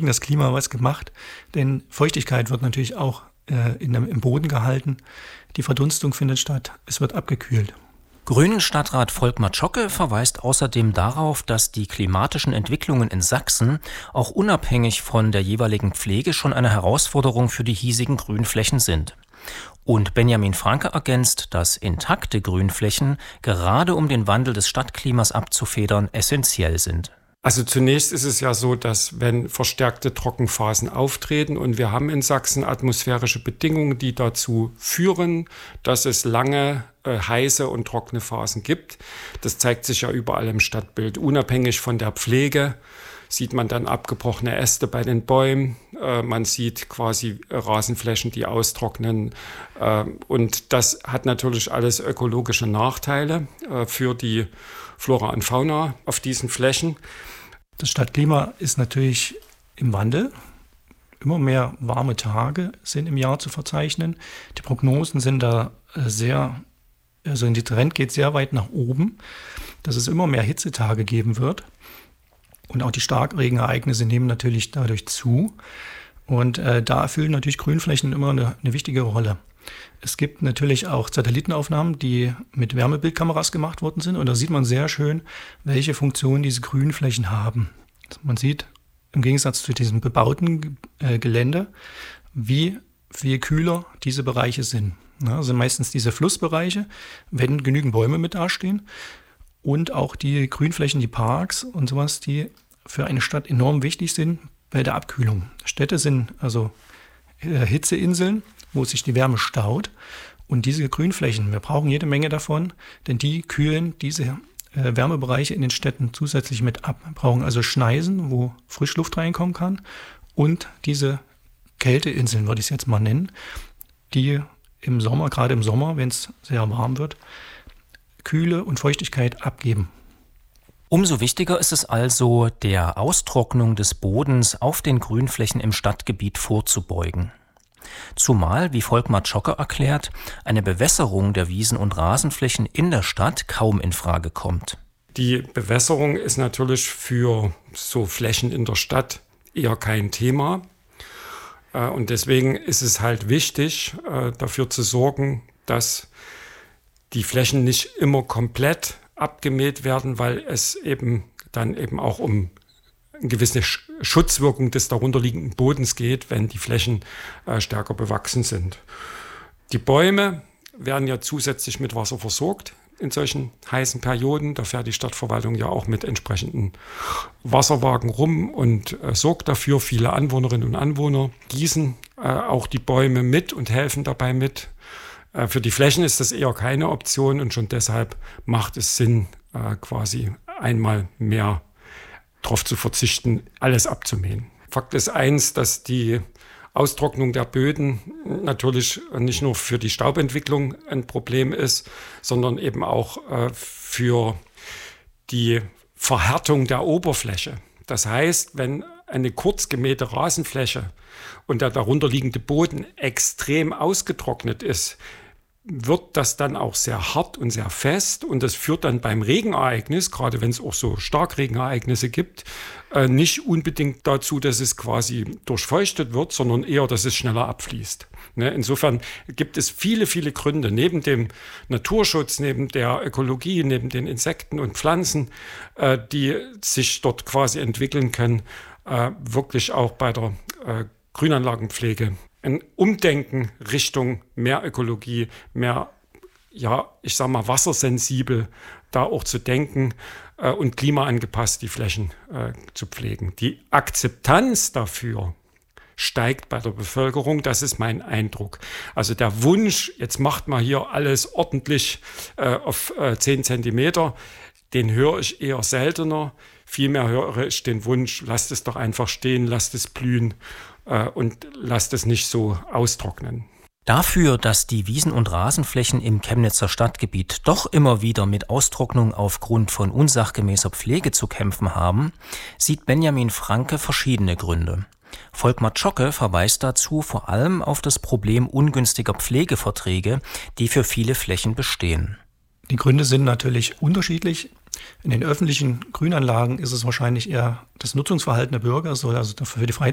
gegen das Klima was gemacht, denn Feuchtigkeit wird natürlich auch im Boden gehalten. Die Verdunstung findet statt, es wird abgekühlt. Grünen-Stadtrat Volkmar Zschocke verweist außerdem darauf, dass die klimatischen Entwicklungen in Sachsen auch unabhängig von der jeweiligen Pflege schon eine Herausforderung für die hiesigen Grünflächen sind. Und Benjamin Franke ergänzt, dass intakte Grünflächen, gerade um den Wandel des Stadtklimas abzufedern, essentiell sind. Also zunächst ist es ja so, dass wenn verstärkte Trockenphasen auftreten und wir haben in Sachsen atmosphärische Bedingungen, die dazu führen, dass es lange heiße und trockene Phasen gibt. Das zeigt sich ja überall im Stadtbild. Unabhängig von der Pflege sieht man dann abgebrochene Äste bei den Bäumen. Man sieht quasi Rasenflächen, die austrocknen. Und das hat natürlich alles ökologische Nachteile für die Flora und Fauna auf diesen Flächen. Das Stadtklima ist natürlich im Wandel. Immer mehr warme Tage sind im Jahr zu verzeichnen. Die Prognosen sind da der Trend geht sehr weit nach oben, dass es immer mehr Hitzetage geben wird. Und auch die Starkregenereignisse nehmen natürlich dadurch zu. Und da erfüllen natürlich Grünflächen immer eine wichtige Rolle. Es gibt natürlich auch Satellitenaufnahmen, die mit Wärmebildkameras gemacht worden sind. Und da sieht man sehr schön, welche Funktion diese Grünflächen haben. Man sieht im Gegensatz zu diesem bebauten Gelände, wie viel kühler diese Bereiche sind. Ja, das sind meistens diese Flussbereiche, wenn genügend Bäume mit dastehen. Und auch die Grünflächen, die Parks und sowas, die für eine Stadt enorm wichtig sind bei der Abkühlung. Städte sind also Hitzeinseln, wo sich die Wärme staut. Und diese Grünflächen, wir brauchen jede Menge davon, denn die kühlen diese Wärmebereiche in den Städten zusätzlich mit ab. Wir brauchen also Schneisen, wo Frischluft reinkommen kann. Und diese Kälteinseln, würde ich es jetzt mal nennen, die im Sommer, gerade im Sommer, wenn es sehr warm wird, Kühle und Feuchtigkeit abgeben. Umso wichtiger ist es also, der Austrocknung des Bodens auf den Grünflächen im Stadtgebiet vorzubeugen. Zumal, wie Volkmar Zschocke erklärt, eine Bewässerung der Wiesen und Rasenflächen in der Stadt kaum in Frage kommt. Die Bewässerung ist natürlich für so Flächen in der Stadt eher kein Thema. Und deswegen ist es halt wichtig, dafür zu sorgen, dass die Flächen nicht immer komplett abgemäht werden, weil es eben dann eben auch um eine gewisse Schutzwirkung des darunterliegenden Bodens geht, wenn die Flächen stärker bewachsen sind. Die Bäume werden ja zusätzlich mit Wasser versorgt in solchen heißen Perioden. Da fährt die Stadtverwaltung ja auch mit entsprechenden Wasserwagen rum und sorgt dafür. Viele Anwohnerinnen und Anwohner gießen auch die Bäume mit und helfen dabei mit. Für die Flächen ist das eher keine Option und schon deshalb macht es Sinn, quasi einmal mehr darauf zu verzichten, alles abzumähen. Fakt ist eins, dass die Austrocknung der Böden natürlich nicht nur für die Staubentwicklung ein Problem ist, sondern eben auch für die Verhärtung der Oberfläche. Das heißt, wenn eine kurz gemähte Rasenfläche und der darunterliegende Boden extrem ausgetrocknet ist, wird das dann auch sehr hart und sehr fest und das führt dann beim Regenereignis, gerade wenn es auch so Starkregenereignisse gibt, nicht unbedingt dazu, dass es quasi durchfeuchtet wird, sondern eher, dass es schneller abfließt. Insofern gibt es viele, viele Gründe, neben dem Naturschutz, neben der Ökologie, neben den Insekten und Pflanzen, die sich dort quasi entwickeln können, wirklich auch bei der Grünanlagenpflege ein Umdenken Richtung mehr Ökologie, mehr, wassersensibel da auch zu denken und klimaangepasst die Flächen zu pflegen. Die Akzeptanz dafür steigt bei der Bevölkerung, das ist mein Eindruck. Also der Wunsch, jetzt macht man hier alles ordentlich auf 10 Zentimeter, den höre ich eher seltener. Vielmehr höre ich den Wunsch, lasst es doch einfach stehen, lasst es blühen. Und lasst es nicht so austrocknen. Dafür, dass die Wiesen- und Rasenflächen im Chemnitzer Stadtgebiet doch immer wieder mit Austrocknung aufgrund von unsachgemäßer Pflege zu kämpfen haben, sieht Benjamin Franke verschiedene Gründe. Volkmar Zschocke verweist dazu vor allem auf das Problem ungünstiger Pflegeverträge, die für viele Flächen bestehen. Die Gründe sind natürlich unterschiedlich. In den öffentlichen Grünanlagen ist es wahrscheinlich eher das Nutzungsverhalten der Bürger, also für die